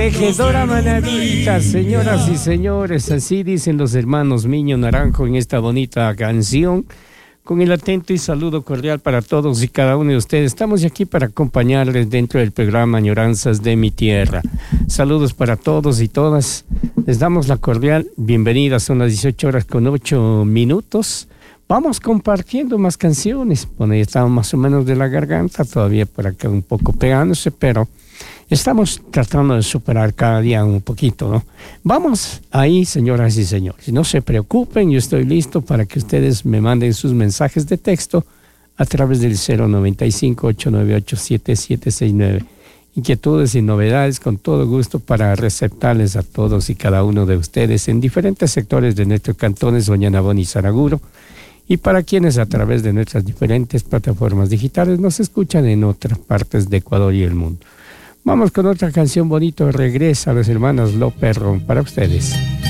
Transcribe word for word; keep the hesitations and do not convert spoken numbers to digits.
Tejedora manadita, señoras y señores, así dicen los hermanos Miño Naranjo en esta bonita canción, con el atento y saludo cordial para todos y cada uno de ustedes. Estamos aquí para acompañarles dentro del programa Añoranzas de mi Tierra. Saludos para todos y todas. Les damos la cordial bienvenida. Son las dieciocho horas con ocho minutos. Vamos compartiendo más canciones. Bueno, ya estamos más o menos de la garganta, todavía por acá un poco pegándose, pero estamos tratando de superar cada día un poquito, ¿no? Vamos ahí, señoras y señores. No se preocupen, yo estoy listo para que ustedes me manden sus mensajes de texto a través del cero noventa y cinco, ochocientos noventa y ocho, setenta y siete sesenta y nueve. Inquietudes y novedades, con todo gusto para receptarles a todos y cada uno de ustedes en diferentes sectores de nuestros cantones Oñanabón y Saraguro, y para quienes a través de nuestras diferentes plataformas digitales nos escuchan en otras partes de Ecuador y el mundo. Vamos con otra canción bonito. Regresa a los hermanos López Ron para ustedes.